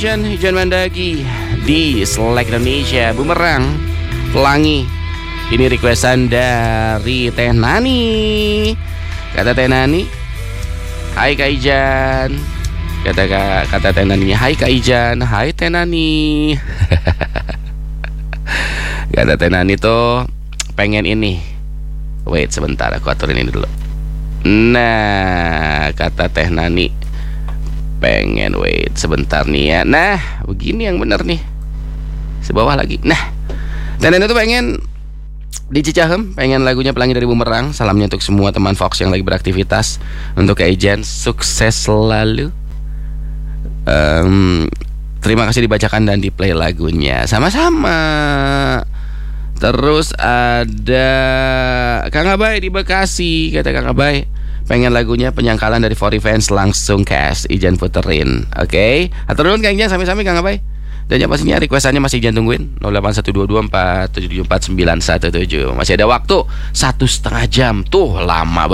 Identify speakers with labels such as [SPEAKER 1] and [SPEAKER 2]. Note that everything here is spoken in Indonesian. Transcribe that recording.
[SPEAKER 1] Hujan Mandagi di Select Indonesia. Bumerang Pelangi. Ini requestan dari Teh Nani. Kata Teh Nani, hai Kak Ijan. Kata Teh Nani, hai Kak Ijan. Hai Teh Nani. Kata Teh Nani tuh pengen ini. Wait sebentar, aku aturin ini dulu. Nah, kata Teh Nani pengen, wait sebentar nih ya. Nah, begini yang bener nih. Sebawah lagi. Nah, dan itu pengen di Cicahem, pengen lagunya Pelangi dari Bumerang. Salamnya untuk semua teman Fox yang lagi beraktivitas. Untuk Kak Ijan, sukses selalu. Terima kasih dibacakan dan di play lagunya. Sama-sama. Terus ada Kang Abai di Bekasi. Kata Kang Abai pengen lagunya Penyangkalan dari For Revenge, langsung cash Ijan puterin. Oke. Atur dulu Kang Ijan, sami-sami Kang Abai. Dan yang pastinya requestannya masih Ijan tungguin 0812247749117. Masih ada waktu 1,5 jam. Tuh lama banget.